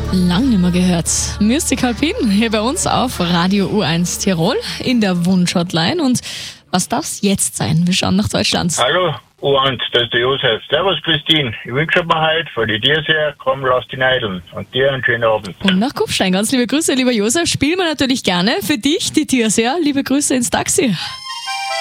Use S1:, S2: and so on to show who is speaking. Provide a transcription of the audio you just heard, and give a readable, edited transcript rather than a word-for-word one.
S1: Lang nicht mehr gehört. Mystic Alpin hier bei uns auf Radio U1 Tirol in der Wunschhotline. Und was darf's jetzt sein? Wir schauen nach Deutschland.
S2: Hallo, U1, das ist der Josef. Servus, Christine. Ich wünsche mir heute von dir sehr, komm, lass die Neideln. Und dir einen schönen Abend.
S1: Und nach Kufstein, ganz liebe Grüße, lieber Josef. Spielen wir natürlich gerne für dich, die Tirsia. Liebe Grüße ins Taxi.